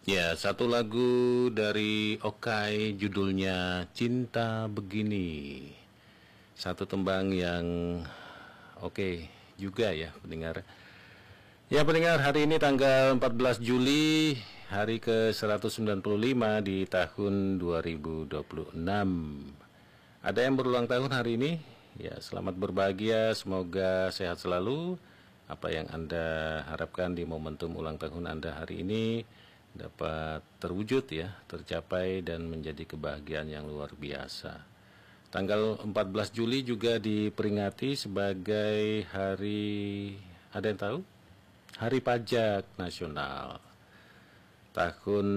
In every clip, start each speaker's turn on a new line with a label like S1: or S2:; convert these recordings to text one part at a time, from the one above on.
S1: Ya, satu lagu dari Okai judulnya Cinta Begini. Satu tembang yang oke juga ya pendengar. Ya pendengar, hari ini tanggal 14 Juli, hari ke-195 di tahun 2026. Ada yang berulang tahun hari ini? Ya, selamat berbahagia, semoga sehat selalu. Apa yang Anda harapkan di momentum ulang tahun Anda hari ini dapat terwujud ya, tercapai dan menjadi kebahagiaan yang luar biasa. Tanggal 14 Juli juga diperingati sebagai hari, ada yang tahu? Hari Pajak Nasional. Tahun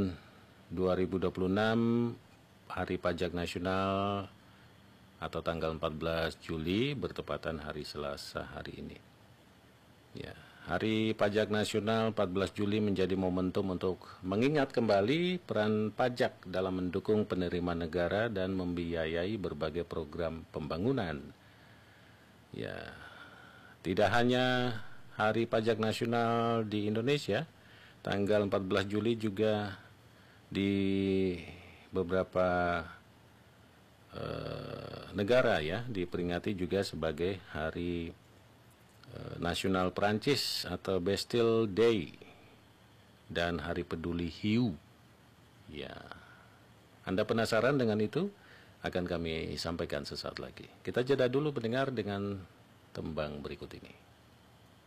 S1: 2026 Hari Pajak Nasional atau tanggal 14 Juli bertepatan hari Selasa hari ini. Ya, Hari Pajak Nasional 14 Juli menjadi momentum untuk mengingat kembali peran pajak dalam mendukung penerimaan negara dan membiayai berbagai program pembangunan. Ya, tidak hanya Hari Pajak Nasional di Indonesia, tanggal 14 Juli juga di beberapa negara ya diperingati juga sebagai Hari Nasional Prancis atau Bastille Day dan Hari Peduli Hiu. Ya, Anda penasaran dengan itu? Akan kami sampaikan sesaat lagi. Kita jeda dulu pendengar dengan tembang berikut ini.